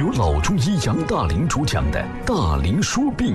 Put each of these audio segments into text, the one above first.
由老中医杨大林主讲的大林说病。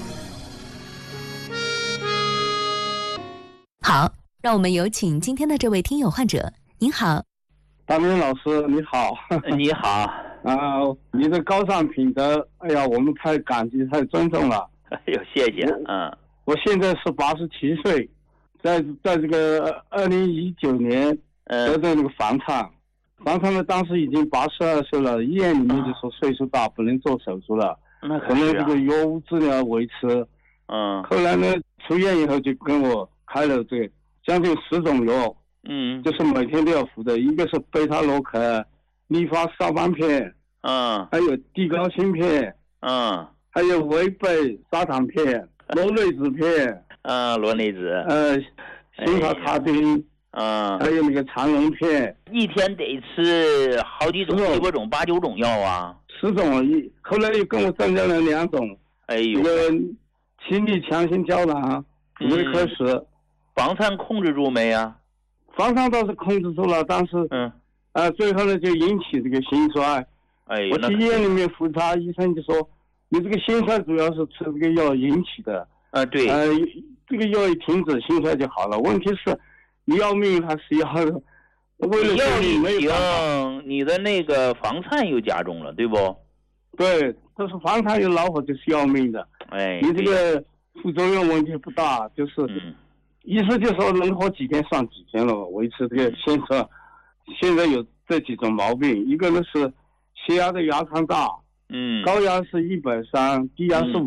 好，让我们有请今天的这位听友患者。您好， 大林老师你好。 你好你的高尚品德，哎呀，我们太感激太尊重了。 哎呦，谢谢。 我现在是87岁，在这个2019年得的那个房颤呢，当时已经82岁了，医院里面就说岁数大不能做手术了，可能这个药物治疗维持。后来呢，出院以后就跟我开了这个将近10种药，就是每天都要服的，一个是贝塔洛克、利发沙邦片，还有地高辛片，还有维贝砂糖片、罗内酯片， 罗内酯， 辛卡他汀，还有那个长龙片， 一天得吃好几种、7、8种、8、9种药啊 ，10种，后来又跟我增加了2种， 哎呦， 一个亲力强心胶囊，维克斯。 房颤控制住没呀？ 房颤倒是控制住了，但是最后呢就引起这个心衰。我去医院里面复查，医生就说你这个心衰主要是吃这个药引起的。 对。 这个药一停止，心衰就好了。问题是你要命还是要为了药一停，你的那个房颤又加重了，对不？ 对，这是房颤有老火就是要命的。你这个副作用问题不大，就是医生就说能活几天算几天了，维持这个现在有这几种毛病，一个呢是血压的压舱大，高压是130，低压是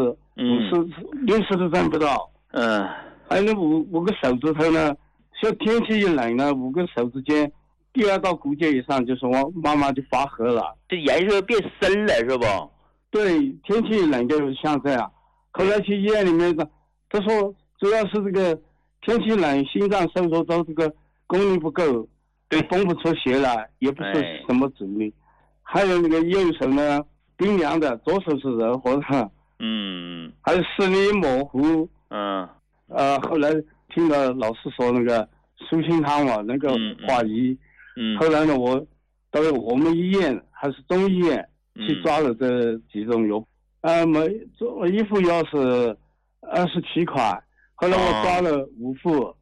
50，50、60都占不到。还有那五个手指头呢，像天气一冷呢，5个手指间第2道骨节以上就是我妈妈就发黑了， 这颜色变深了是不？ 对，天气一冷就像这样。后来去医院里面他说主要是这个天气冷，心脏收缩到这个功率不够，对，泵不出血来，也不是什么阻力。还有那个右手呢冰凉的，左手是热乎的，还有视力模糊，后来听到老师说那个舒心汤嘛，那个化瘀，后来呢我到我们医院还是中医院去抓了这几种药，一副药是27块，后来我抓了5副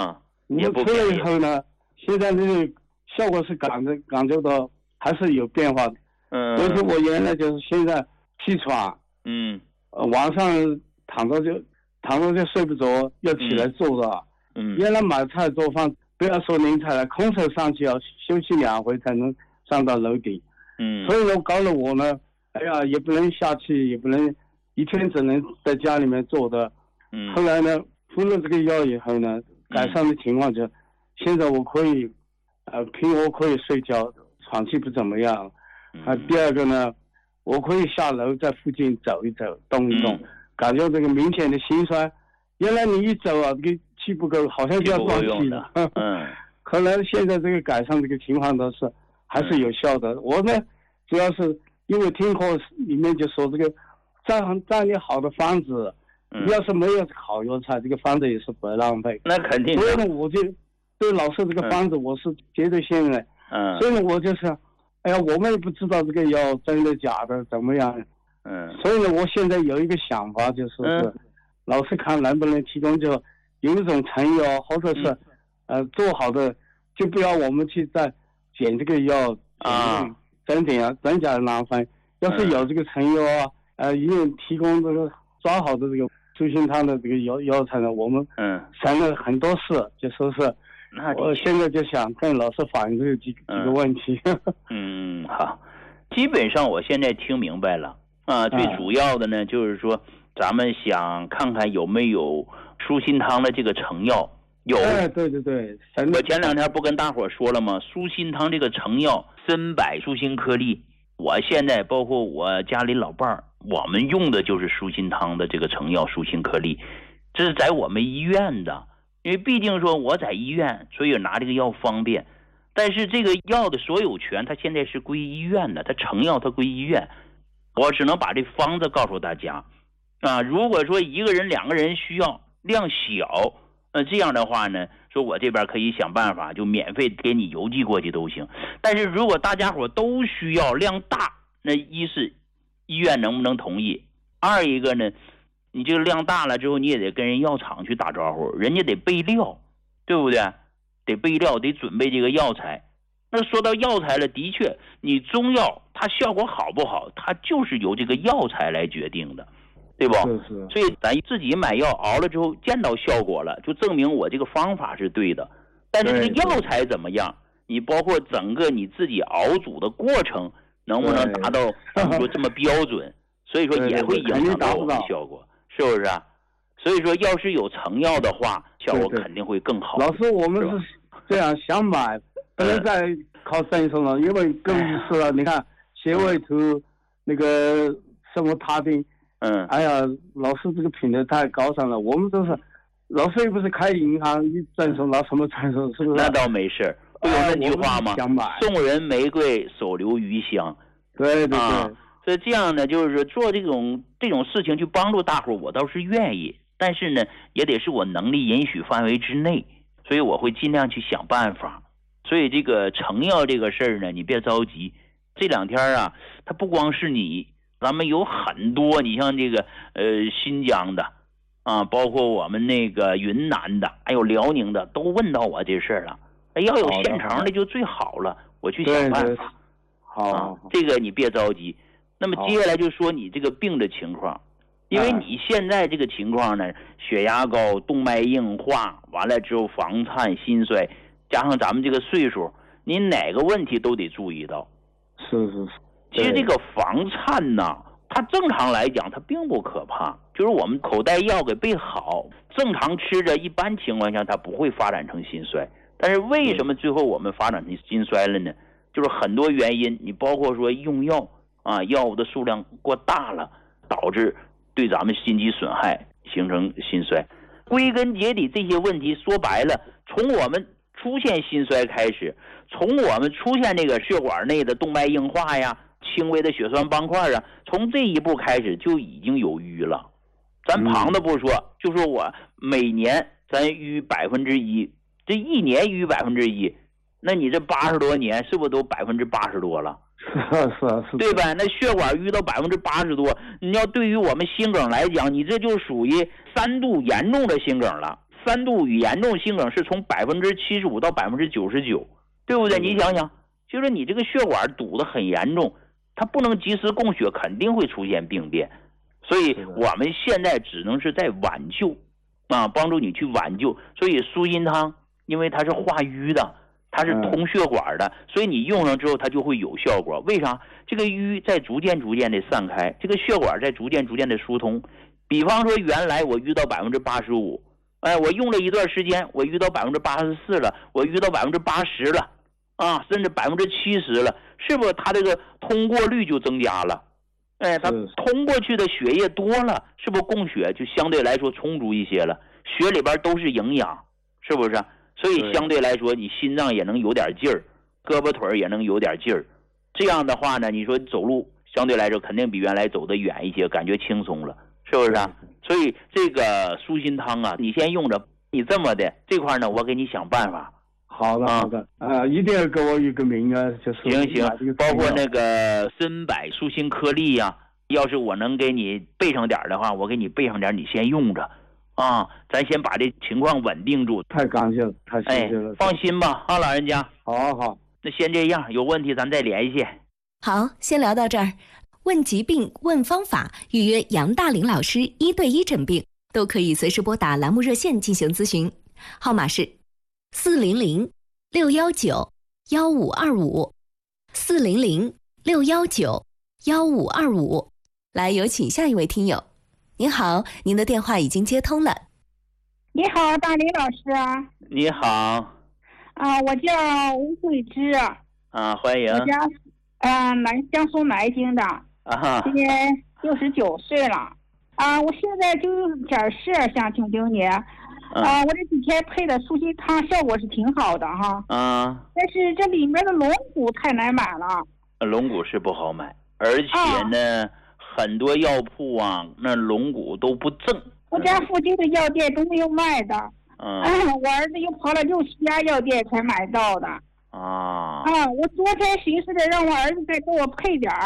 ，5副出来以后呢，现在这个效果是感觉到还是有变化的。所以说我原来就是现在气喘，晚上躺着就睡不着，要起来做的。原来买菜做饭不要说拎菜了，空手上去要休息2回才能上到楼顶。所以呢搞得我呢，哎呀也不能下去，也不能一天只能在家里面做的。后来呢服了这个药以后呢，改善的情况就现在我可以平卧可以睡觉，喘气不怎么样。第二个呢，我可以下楼在附近走一走，动一动，感觉这个明显的心衰。原来你一走啊，这个气不够，好像就要断气了。后来现在这个改善这个情况都是还是有效的。我呢，主要是因为听课里面就说这个站立好的方子，要是没有好药材，这个方子也是白浪费。 那肯定。 所以呢，我就对老师这个方子我是绝对信任。所以呢，我就是。哎呀，我们也不知道这个药真的假的怎么样。所以呢，我现在有一个想法，就是老师看能不能提供就有一种成药，或者是做好的，就不要我们去再捡这个药增加浪费。要是有这个成药医院提供这个抓好的这个舒心汤的这个药材呢，我们省了很多事，就说是。我现在就想跟老师反映这几个问题。 好，基本上我现在听明白了最主要的呢就是说咱们想看看有没有舒心汤的这个成药。有。 对， 我前2天不跟大伙说了吗？舒心汤这个成药参柏舒心颗粒，我现在包括我家里老伴儿，我们用的就是舒心汤的这个成药舒心颗粒，这是在我们医院的。因为毕竟说我在医院，所以拿这个药方便，但是这个药的所有权它现在是归医院的，它成药它归医院，我只能把这方子告诉大家如果说1个人2个人需要量小，这样的话呢，说我这边可以想办法就免费给你邮寄过去都行。但是如果大家伙都需要量大， 那一是医院能不能同意，二一个呢，你这个量大了之后，你也得跟人药厂去打招呼，人家得备料，对不对？得备料，得准备这个药材。那说到药材了，的确，你中药它效果好不好，它就是由这个药材来决定的，对不？ 是。 所以咱自己买药熬了之后见到效果了，就证明我这个方法是对的。但是这个药材怎么样？你包括整个你自己熬煮的过程能不能达到比如说这么标准，所以说也会影响到我们效果，是不是啊？所以说要是有成药的话，效果肯定会更好。 老师，我们是这样想买，不能再靠生意上了，因为更于是了。你看协胃图那个什么他汀，哎呀，老师这个品质太高尚了，我们都是。老师又不是开银行，一赠送拿什么赠送，是不是？ 那倒没事，不有那句话吗？送人玫瑰，手留余香。 对。 所以这样呢，就是做这种事情去帮助大伙，我倒是愿意，但是呢，也得是我能力允许范围之内，所以我会尽量去想办法。所以这个成药这个事儿呢，你别着急，这两天啊，它不光是你，咱们有很多，你像这个新疆的。包括我们那个云南的，还有辽宁的，都问到我这事儿了。要有现成的就最好了，我去想办法。 好， 这个你别着急。那么接下来就说你这个病的情况，因为你现在这个情况呢，血压高、动脉硬化，完了之后房颤、心衰，加上咱们这个岁数，你哪个问题都得注意到。 是。 其实这个房颤呢，它正常来讲它并不可怕，就是我们口袋药给备好，正常吃着，一般情况下它不会发展成心衰。但是为什么最后我们发展成心衰了呢？就是很多原因，你包括说用药药物的数量过大了，导致对咱们心肌损害，形成心衰。归根结底这些问题说白了，从我们出现心衰开始，从我们出现这个血管内的动脉硬化呀，轻微的血栓斑块啊，从这一步开始就已经有瘀了。咱旁的不说，就说我每年咱瘀1%，这一年瘀1%，那你这80多年是不是都80%多了？ 是， 对吧？那血管淤到80%多，你要对于我们心梗来讲，你这就属于3度严重的心梗了。3度与严重心梗是从75%到99%，对不对？你想想，就是你这个血管堵得很严重，它不能及时供血，肯定会出现病变。所以我们现在只能是在挽救帮助你去挽救。所以舒心汤，因为它是化瘀的，它是通血管的，所以你用上之后它就会有效果。为啥？这个淤在逐渐的散开，这个血管在逐渐的疏通。比方说原来我淤到85%，我用了一段时间，我淤到84%了，我淤到80%了甚至70%了，是不是它这个通过率就增加了？它通过去的血液多了，是不是供血就相对来说充足一些了？血里边都是营养，是不是？所以相对来说你心脏也能有点劲儿，胳膊腿也能有点劲儿。这样的话呢，你说走路相对来说肯定比原来走得远一些，感觉轻松了，是不是啊？所以这个舒心汤你先用着，你这么的这块呢，我给你想办法。 好的，一定要给我一个名额，就是行，包括那个参柏舒心颗粒呀，要是我能给你备上点的话，我给你备上点，你先用着咱先把这情况稳定住。 太感谢了，太谢谢了。 放心吧，老人家。 好， 那先这样，有问题咱再联系。 好，先聊到这儿。问疾病，问方法，预约杨大林老师1对1诊病，都可以随时拨打栏目热线进行咨询，号码是400-619-1525，400-619-1525。来，有请下一位听友。您好，您的电话已经接通了。 你好，大林老师。 你好。 我叫吴慧芝。 欢迎。 我家江苏南京的。今年69岁了。我现在就有点事想听听你。我这几天配的舒心汤效果是挺好的哈。但是这里面的龙骨太难买了。 龙骨是不好买，而且呢，很多药铺那龙骨都不正。 我家附近的药店都没有卖的。我儿子又跑了60家药店才买到的。我昨天寻思着让我儿子再给我配点儿，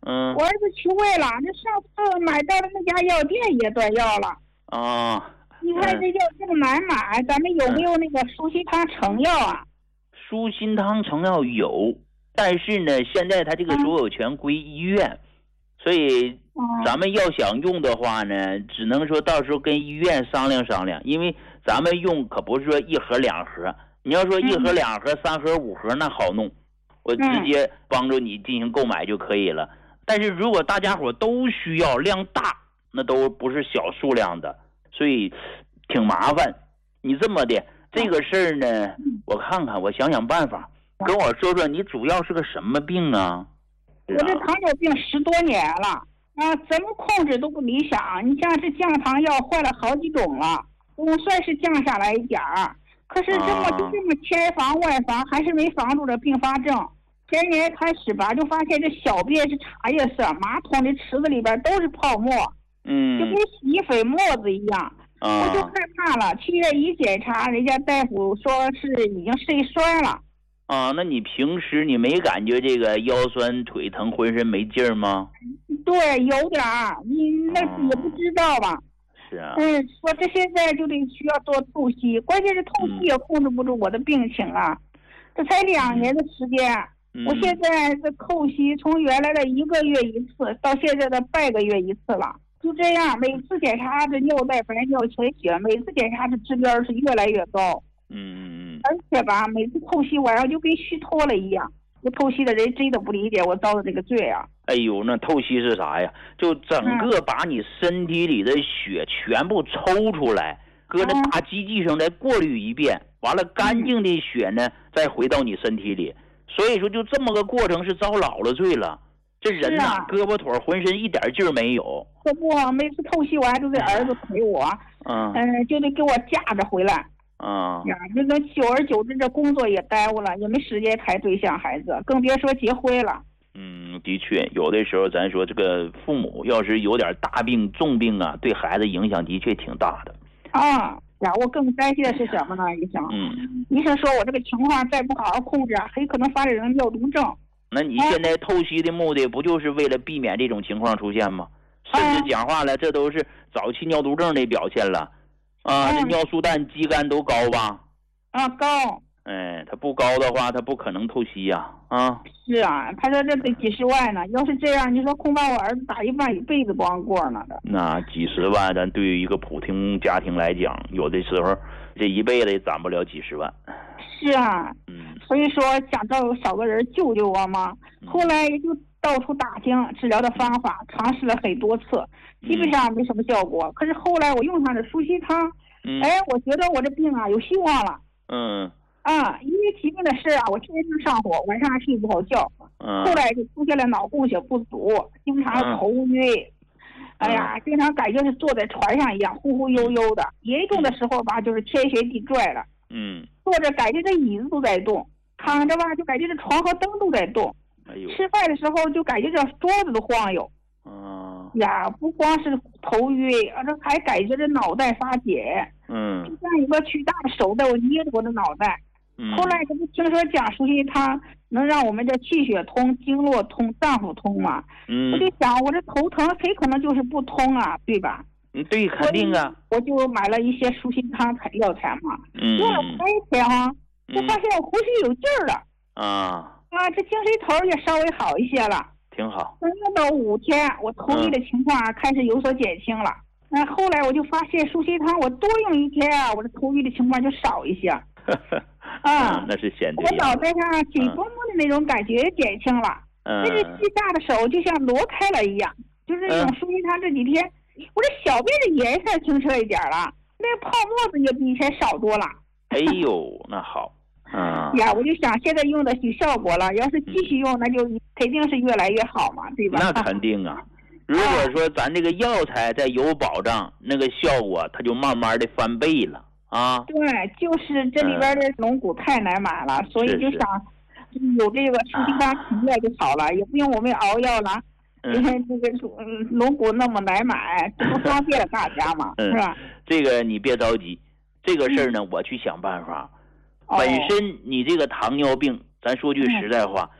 我儿子去问了，那上次买到的那家药店也断药了。你看这药这么难买，咱们有没有那个舒心汤成药啊？ 舒心汤成药有，但是呢，现在它这个所有权归医院，所以咱们要想用的话呢，只能说到时候跟医院商量商量，因为咱们用可不是说1盒2盒，你要说1盒2盒3盒5盒那好弄，我直接帮助你进行购买就可以了。但是如果大家伙都需要量大，那都不是小数量的，所以挺麻烦。你这么的这个事儿呢，我看看，我想想办法，跟我说说你主要是个什么病啊？ 我这糖尿病10多年了怎么控制都不理想。你像这降糖药换了好几种了，总算是降下来一点儿，可是就这么千防万防，还是没防住这并发症。前年开始吧，就发现这小便是茶叶色，马桶的池子里边都是泡沫，就跟洗衣粉沫子一样。我就害怕了，去医院一检查，人家大夫说是已经肾衰了。 那你平时你没感觉这个腰酸腿疼浑身没劲儿吗？ 对，有点儿，你那也不知道吧？ 是啊。 说这现在就得需要做透析，关键是透析也控制不住我的病情啊。这才2年的时间，我现在这透析从原来的1个月1次，到现在的半个月1次了。就这样，每次检查这尿蛋白、尿潜血，每次检查这指标是越来越高。而且吧，每次透析晚上就跟虚脱了一样。这透析的人真的不理解我遭的这个罪啊！ 哎呦，那透析是啥呀？就整个把你身体里的血全部抽出来，搁那大机器上再过滤一遍，完了干净的血呢再回到你身体里。所以说，就这么个过程是遭老了罪了。这人呐，胳膊腿浑身一点劲儿没有。 可不，每次透析完都得儿子陪我，就得给我架着回来。这个久而久之，这工作也耽误了，也没时间谈对象孩子，更别说结婚了。 的确，有的时候咱说这个父母要是有点大病重病啊，对孩子影响的确挺大的。 我更担心的是什么呢？医生，医生说我这个情况再不好好控制很可能发展成尿毒症。 那你现在透析的目的不就是为了避免这种情况出现吗？甚至讲话了，这都是早期尿毒症的表现了。这尿素氮、肌酐都高吧？ 高。 他不高的话，他不可能透析呀。 是啊，他说这得几十万呢。要是这样，你说恐怕我儿子打一半一辈子不让过呢。 那几十万，咱对于一个普通家庭来讲，有的时候这一辈子也攒不了几十万。 是啊。所以说想找个人救救我嘛。后来也就到处打听治疗的方法，尝试了很多次，基本上没什么效果。可是后来我用上这舒心汤，我觉得我这病有希望了。因为疾病的事我天天上火，晚上还睡不好觉。后来就出现了脑供血不足，经常头晕。经常感觉是坐在船上一样，忽忽悠悠的。严重的时候吧，就是天旋地转了。坐着感觉这椅子都在动，躺着吧就感觉这床和灯都在动。吃饭的时候就感觉这桌子都晃悠。不光是头晕，这还感觉这脑袋发紧。就像一个巨大的手在我捏着我的脑袋。后来这不听说讲舒心汤能让我们这气血通、经络通、脏腑通嘛？我就想我这头疼很可能就是不通对吧？ 对，肯定啊。 我就买了一些舒心汤药材嘛，用了3天就发现我呼吸有劲儿了。这精神头也稍微好一些了， 挺好。 用到5天，我头晕的情况开始有所减轻了。后来我就发现舒心汤，我多用1天我这头晕的情况就少一些。 那是显著。 我脑袋上紧绷绷的那种感觉也减轻了。这是巨大的手就像挪开了一样。就是用舒心汤这几天，我这小便的颜色清澈一点了，那泡沫子也比以前少多了。 哎呦，那好。 我就想现在用的有效果了，要是继续用，那就肯定是越来越好嘛，对吧？ 那肯定啊。如果说咱这个药材再有保障，那个效果它就慢慢的翻倍了。对， 就是这里边的龙骨太难买了，所以就想有这个舒心汤提炼就好了，也不用我们熬药了。因为这个龙骨那么难买，这不方便了大家嘛，是吧？ 这个你别着急，这个事儿呢，我去想办法。本身你这个糖尿病，咱说句实在话，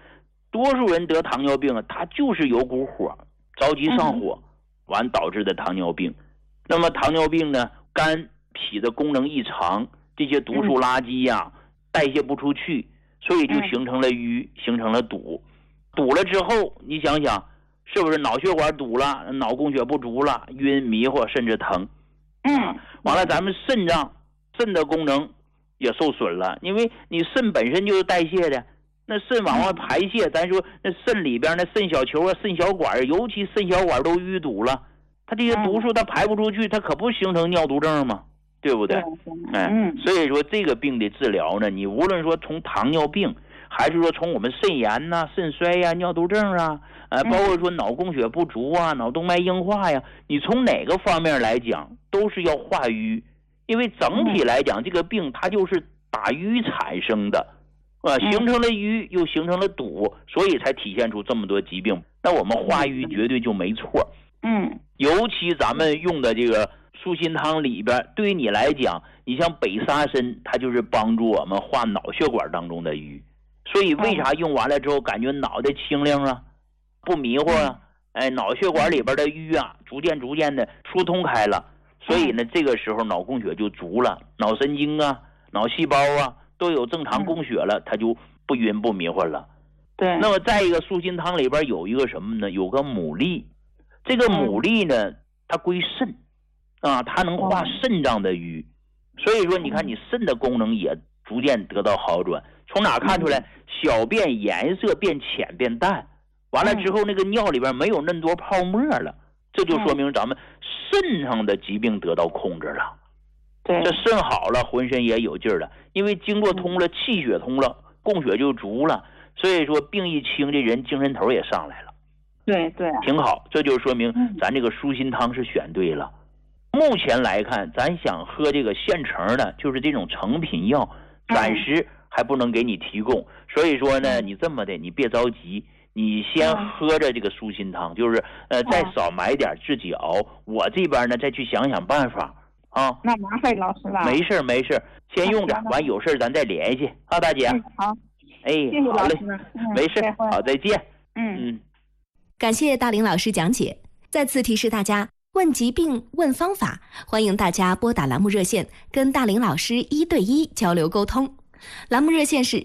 多数人得糖尿病啊，他就是有股火，着急上火，完导致的糖尿病。那么糖尿病呢，肝脾的功能异常，这些毒素垃圾呀，代谢不出去，所以就形成了淤，形成了堵。堵了之后，你想想，是不是脑血管堵了，脑供血不足了，晕迷糊甚至疼？完了，咱们肾脏肾的功能也受损了，因为你肾本身就是代谢的，那肾往外排泄，咱说那肾里边那肾小球啊、肾小管，尤其肾小管都淤堵了，它这些毒素它排不出去，它可不形成尿毒症吗？对不对？所以说这个病的治疗呢，你无论说从糖尿病，还是说从我们肾炎呐、肾衰呀、尿毒症啊，包括说脑供血不足啊、脑动脉硬化呀，你从哪个方面来讲，都是要化瘀。因为整体来讲，这个病它就是打瘀产生的，形成了瘀又形成了堵，所以才体现出这么多疾病。那我们化瘀绝对就没错。尤其咱们用的这个舒心汤里边，对于你来讲，你像北沙参，它就是帮助我们化脑血管当中的瘀。所以为啥用完了之后感觉脑袋清亮啊，不迷糊啊？脑血管里边的瘀啊，逐渐的疏通开了。所以呢，这个时候脑供血就足了，脑神经啊、脑细胞啊都有正常供血了，它就不晕不迷糊了。 对。 那么再一个，舒心汤里边有一个什么呢？有个牡蛎，这个牡蛎呢，它归肾啊，它能化肾脏的瘀。所以说，你看你肾的功能也逐渐得到好转。从哪看出来？小便颜色变浅变淡，完了之后那个尿里边没有那么多泡沫了，这就说明咱们肾上的疾病得到控制了。 对， 这肾好了，浑身也有劲儿了，因为经络通了，气血通了，供血就足了，所以说病一轻，这人精神头也上来了。 对， 挺好，这就说明咱这个舒心汤是选对了。目前来看，咱想喝这个现成的，就是这种成品药，暂时还不能给你提供。所以说呢，你这么的，你别着急，你先喝着这个舒心汤，就是再少买点自己熬。我这边呢再去想想办法啊。 那麻烦老师了。 没事，先用着，完有事咱再联系啊，大姐。 好。 谢谢老师。 没事，好，再见。 感谢大林老师讲解。再次提示大家，问疾病问方法，欢迎大家拨打栏目热线，跟大林老师1对1交流沟通。栏目热线是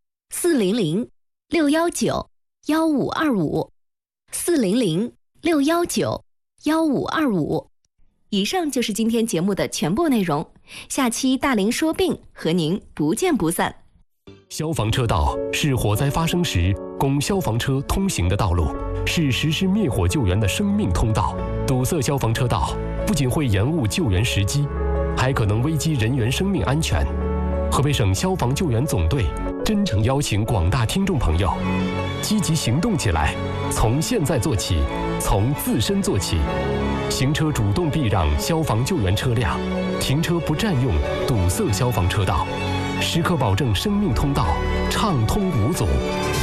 400-619-1525，400-619-1525。以上就是今天节目的全部内容，下期大林说病和您不见不散。 消防车道是火灾发生时供消防车通行的道路，是实施灭火救援的生命通道。堵塞消防车道不仅会延误救援时机，还可能危及人员生命安全。河北省消防救援总队真诚邀请广大听众朋友积极行动起来，从现在做起，从自身做起。行车主动避让消防救援车辆，停车不占用堵塞消防车道，时刻保证生命通道畅通无阻。